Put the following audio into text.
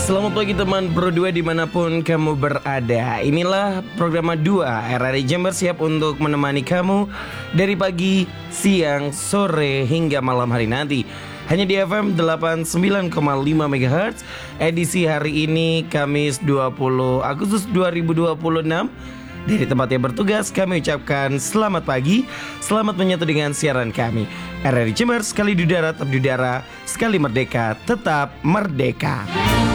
Selamat pagi teman Pro 2 dimanapun kamu berada. Inilah program 2 RRI Jember siap untuk menemani kamu dari pagi, siang, sore hingga malam hari nanti. Hanya di FM 89,5 MHz. Edisi hari ini Kamis 20 Agustus 2026. Dari tempat yang bertugas kami ucapkan selamat pagi. Selamat menyatu dengan siaran kami RRI Jember, sekali di udara tetap di udara, sekali merdeka tetap merdeka.